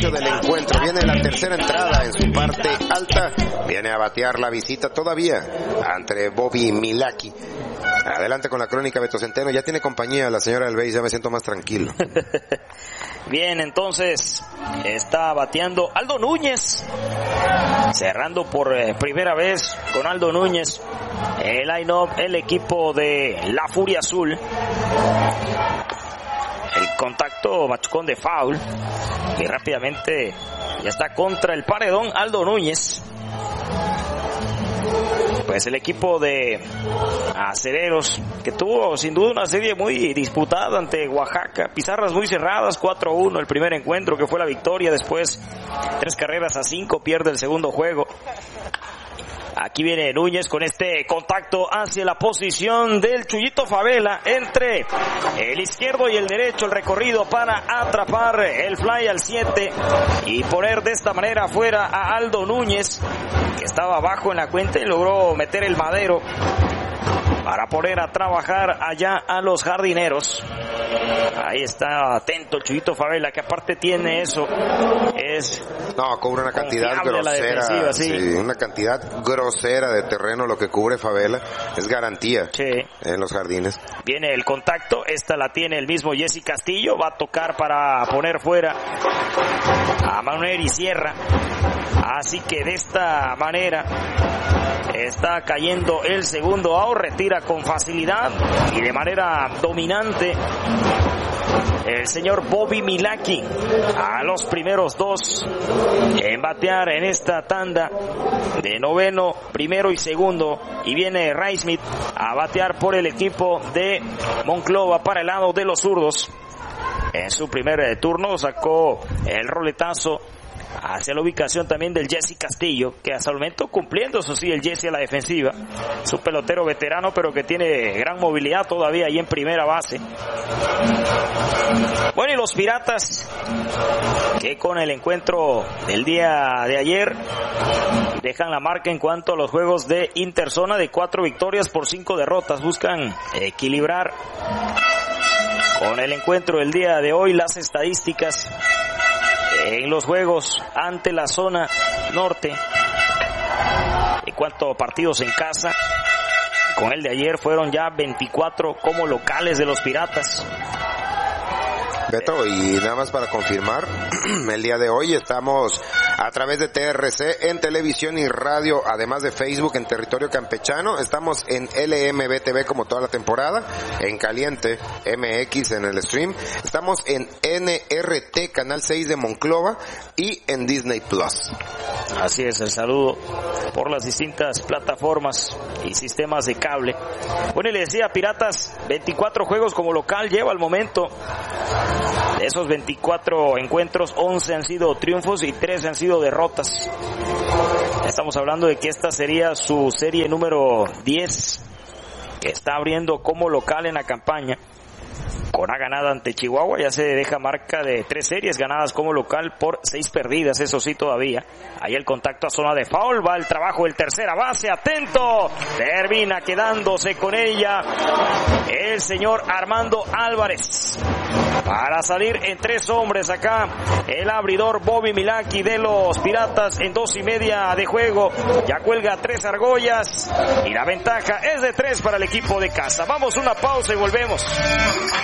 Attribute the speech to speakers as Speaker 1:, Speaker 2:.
Speaker 1: derecho del encuentro. Viene la tercera entrada en su parte alta. Viene a batear la visita todavía entre Bobby Milwaukee. Adelante con la crónica, Beto Centeno. Ya tiene compañía la señora del Béis, ya me siento más tranquilo.
Speaker 2: Bien, entonces está bateando Aldo Núñez, cerrando por primera vez con Aldo Núñez el line-up, el equipo de la Furia Azul. El contacto machucón de foul y rápidamente ya está contra el paredón Aldo Núñez. Pues el equipo de Acereros, que tuvo sin duda una serie muy disputada ante Oaxaca, pizarras muy cerradas, 4-1 el primer encuentro, que fue la victoria. Después 3-5, pierde el segundo juego. Aquí viene Núñez con este contacto hacia la posición del Chuyito Favela, entre el izquierdo y el derecho, el recorrido para atrapar el fly al 7 y poner de esta manera fuera a Aldo Núñez, que estaba abajo en la cuenta y logró meter el madero para poner a trabajar allá a los jardineros. Ahí está atento el Chuyito Favela, que aparte tiene eso,
Speaker 1: cubre una cantidad grosera,
Speaker 2: sí.
Speaker 1: Una cantidad grosera de terreno lo que cubre Favela, es garantía en los jardines.
Speaker 2: Viene el contacto, esta la tiene el mismo Jesse Castillo, va a tocar para poner fuera a Manuel y Sierra, así que de esta manera está cayendo el segundo out, retira con facilidad y de manera dominante el señor Bobby Milwaukee a los primeros dos en batear en esta tanda de noveno, primero y segundo, y viene Ray Smith a batear por el equipo de Monclova para el lado de los zurdos. En su primer turno sacó el roletazo hacia la ubicación también del Jesse Castillo, que hasta el momento cumpliendo, eso sí, el Jesse a la defensiva. Es un pelotero veterano, pero que tiene gran movilidad todavía ahí en primera base. Bueno, y los Piratas, que con el encuentro del día de ayer dejan la marca en cuanto a los juegos de interzona de 4 victorias por 5 derrotas. Buscan equilibrar con el encuentro del día de hoy las estadísticas en los juegos ante la zona norte. En cuanto a partidos en casa, con el de ayer fueron ya 24 como locales de los Piratas.
Speaker 1: Beto, y nada más para confirmar, el día de hoy estamos a través de TRC en televisión y radio, además de Facebook en territorio campechano. Estamos en LMBTV como toda la temporada, en Caliente MX en el stream. Estamos en NRT, Canal 6 de Monclova, y en Disney Plus.
Speaker 2: Así es, el saludo por las distintas plataformas y sistemas de cable. Bueno, y le decía, Piratas, 24 juegos como local lleva al momento. De esos 24 encuentros, 11 han sido triunfos y 3 han sido derrotas. Estamos hablando de que esta sería su serie número 10, que está abriendo como local en la campaña. Con una ganada ante Chihuahua, ya se deja marca de 3 series ganadas como local por 6 perdidas, eso sí todavía. Ahí el contacto a zona de foul, va el trabajo del tercera base, atento, termina quedándose con ella el señor Armando Álvarez. Para salir en 3 hombres acá, el abridor Bobby Milwaukee de los Piratas en 2:30 de juego. Ya cuelga 3 argollas y la ventaja es de 3 para el equipo de casa. Vamos a una pausa y volvemos.